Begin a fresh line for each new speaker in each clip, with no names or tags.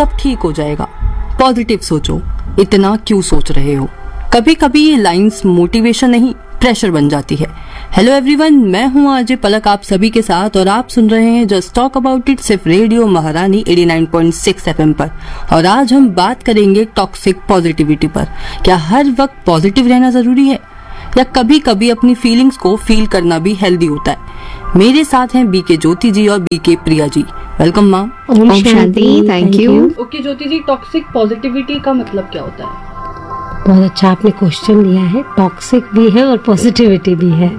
सब ठीक हो जाएगा, पॉजिटिव सोचो, इतना क्यों सोच रहे हो। कभी कभी ये लाइंस मोटिवेशन नहीं प्रेशर बन जाती है। हेलो एवरीवन, मैं हूँ आरजे पलक आप सभी के साथ और आप सुन रहे हैं जस्ट टॉक अबाउट इट सिर्फ रेडियो महारानी 89.6 FM पर। और आज हम बात करेंगे टॉक्सिक पॉजिटिविटी पर। क्या हर वक्त पॉजिटिव रहना जरूरी है या कभी कभी अपनी फीलिंग्स को फील करना भी हेल्दी होता है। मेरे साथ हैं बीके ज्योति जी और BK Priya ji. Welcome ma'am.
Om Shanti, thank you.
Okay Jyoti ji, toxic positivity का मतलब क्या होता है?
बहुत अच्छा आपने क्वेश्चन लिया है। टॉक्सिक भी है और पॉजिटिविटी भी है,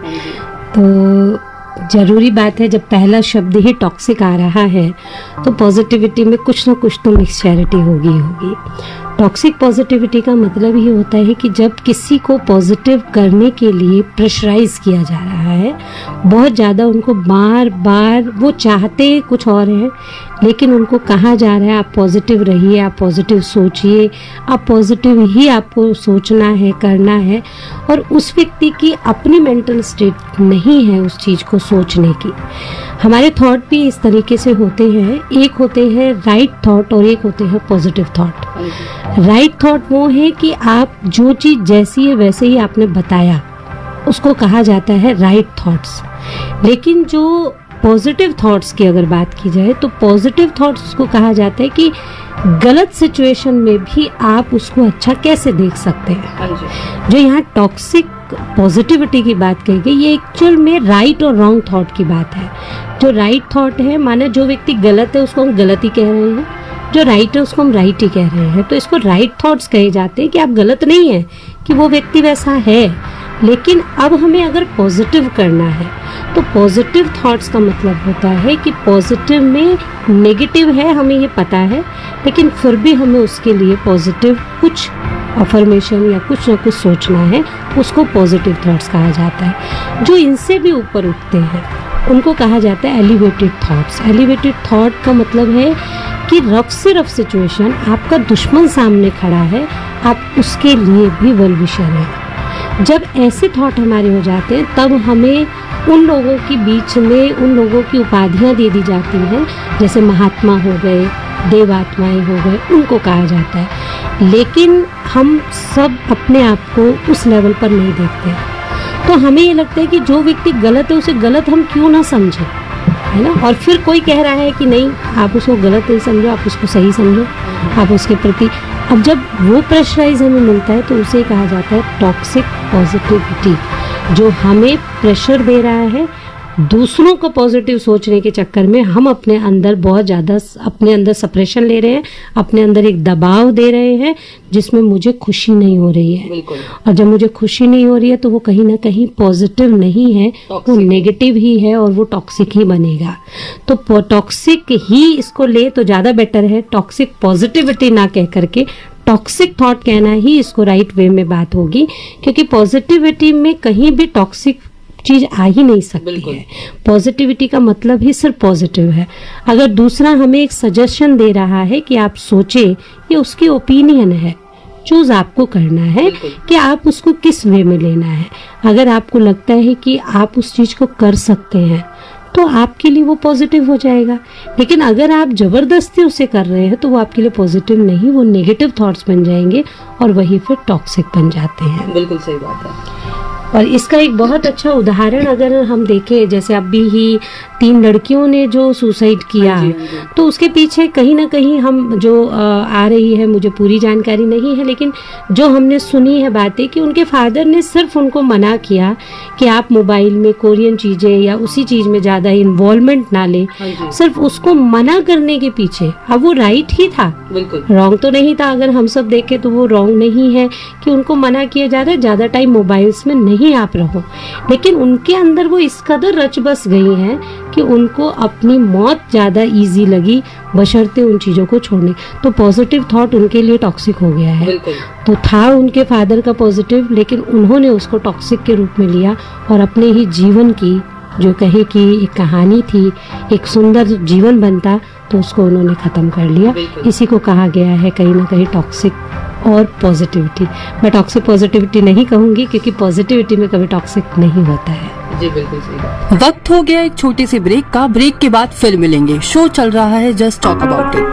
तो जरूरी बात है, जब पहला शब्द ही टॉक्सिक आ रहा है तो पॉजिटिविटी में कुछ ना कुछ तो मिक्सचैरिटी होगी। टॉक्सिक पॉजिटिविटी का मतलब ही होता है कि जब किसी को पॉजिटिव करने के लिए प्रेशराइज किया जा रहा है, बहुत ज़्यादा उनको बार बार, वो चाहते कुछ और है लेकिन उनको कहा जा रहा है आप पॉजिटिव रहिए, आप पॉजिटिव सोचिए, आप पॉजिटिव ही आपको सोचना है, करना है, और उस व्यक्ति की अपनी मेंटल स्टेट नहीं है उस चीज़ को सोचने की। हमारे थॉट भी इस तरीके से होते हैं, एक होते हैं राइट थॉट और एक होते हैं पॉजिटिव थॉट। राइट थॉट वो है कि आप जो चीज़ जैसी है वैसे ही आपने बताया, उसको कहा जाता है राइट थॉट्स। लेकिन जो पॉजिटिव थॉट्स की अगर बात की जाए तो पॉजिटिव थॉट्स उसको कहा जाता है कि गलत सिचुएशन में भी आप उसको अच्छा कैसे देख सकते हैं। जो यहाँ टॉक्सिक पॉजिटिविटी की बात कही गई, ये एक्चुअल में राइट और रॉन्ग थॉट की बात है। जो राइट थॉट है, माने जो व्यक्ति गलत है उसको हम गलत ही कह रहे हैं, जो राइट है उसको हम राइट ही कह रहे हैं, तो इसको राइट थॉट्स कहे जाते हैं कि आप गलत नहीं है, कि वो व्यक्ति वैसा है। लेकिन अब हमें अगर पॉजिटिव करना है तो पॉजिटिव थॉट्स का मतलब होता है कि पॉजिटिव में नेगेटिव है, हमें ये पता है, लेकिन फिर भी हमें उसके लिए पॉजिटिव कुछ अफर्मेशन या कुछ ना कुछ सोचना है, उसको पॉजिटिव थॉट्स कहा जाता है। जो इनसे भी ऊपर उठते हैं उनको कहा जाता है एलिवेटेड थॉट्स। एलिवेटेड थॉट का मतलब है कि रफ से रफ सिचुएशन, आपका दुश्मन सामने खड़ा है, आप उसके लिए भी वेल विशर हैं। जब ऐसे थॉट हमारे हो जाते हैं तब हमें उन लोगों के बीच में उन लोगों की उपाधियां दे दी जाती हैं, जैसे महात्मा हो गए, देवात्माएं हो गए, उनको कहा जाता है। लेकिन हम सब अपने आप को उस लेवल पर नहीं देखते, तो हमें ये लगता है कि जो व्यक्ति गलत है उसे गलत हम क्यों ना समझें, है ना। और फिर कोई कह रहा है कि नहीं, आप उसको गलत नहीं समझो, आप उसको सही समझो, आप उसके प्रति। अब जब वो प्रेशराइज हमें मिलता है तो उसे कहा जाता है टॉक्सिक पॉजिटिविटी, जो हमें प्रेशर दे रहा है। दूसरों को पॉजिटिव सोचने के चक्कर में हम अपने अंदर बहुत ज़्यादा अपने अंदर सप्रेशन ले रहे हैं, अपने अंदर एक दबाव दे रहे हैं जिसमें मुझे खुशी नहीं हो रही है। और जब मुझे खुशी नहीं हो रही है तो वो कहीं ना कहीं पॉजिटिव नहीं है, वो नेगेटिव ही है और वो टॉक्सिक ही बनेगा। तो टॉक्सिक ही इसको ले तो ज़्यादा बेटर है, टॉक्सिक पॉजिटिविटी ना कह करके टॉक्सिक थॉट कहना ही इसको राइट वे में बात होगी, क्योंकि पॉजिटिविटी में कहीं भी टॉक्सिक चीज आ ही नहीं सकती है। पॉजिटिविटी का मतलब ही सिर्फ पॉजिटिव है। अगर दूसरा हमें एक सजेशन दे रहा है कि आप सोचे, ये उसकी ओपिनियन है, चूज आपको करना है कि आप उसको किस वे में लेना है। अगर आपको लगता है कि आप उस चीज को कर सकते हैं तो आपके लिए वो पॉजिटिव हो जाएगा। लेकिन अगर आप जबरदस्ती उसे कर रहे हैं तो वो आपके लिए पॉजिटिव नहीं, वो नेगेटिव थॉट्स बन जाएंगे और वही फिर टॉक्सिक बन जाते हैं।
बिल्कुल सही बात है।
और इसका एक बहुत अच्छा उदाहरण अगर हम देखें, जैसे अभी ही 3 लड़कियों ने जो सुसाइड किया, तो उसके पीछे कहीं ना कहीं हम जो आ रही है, मुझे पूरी जानकारी नहीं है, लेकिन जो हमने सुनी है बातें कि उनके फादर ने सिर्फ उनको मना किया कि आप मोबाइल में कोरियन चीजें या उसी चीज में ज्यादा इन्वॉल्वमेंट ना ले। सिर्फ उसको मना करने के पीछे, अब वो राइट ही था, रॉन्ग तो नहीं था। अगर हम सब देखें तो वो रॉन्ग नहीं है कि उनको मना किया जा रहा है ज्यादा टाइम मोबाइल्स में नहीं आप रहो, लेकिन उनके अंदर वो इस कदर रच बस गई हैं कि उनको अपनी मौत ज्यादा इजी लगी बशर्ते उन चीजों को छोड़ने। तो पॉजिटिव थॉट उनके लिए टॉक्सिक हो गया है। तो था उनके फादर का पॉजिटिव, लेकिन उन्होंने उसको टॉक्सिक के रूप में लिया और अपने ही जीवन की, जो कहे कि एक कहानी थी, एक सुंदर जीवन बनता, तो उसको उन्होंने खत्म कर लिया। इसी को कहा गया है कहीं ना कहीं टॉक्सिक और पॉजिटिविटी। मैं टॉक्सिक पॉजिटिविटी नहीं कहूंगी क्योंकि पॉजिटिविटी में कभी टॉक्सिक नहीं होता है।
जी बिल्कुल सही। वक्त हो गया एक छोटे से ब्रेक का। ब्रेक के बाद फिर मिलेंगे। शो चल रहा है जस्ट टॉक अबाउट इट।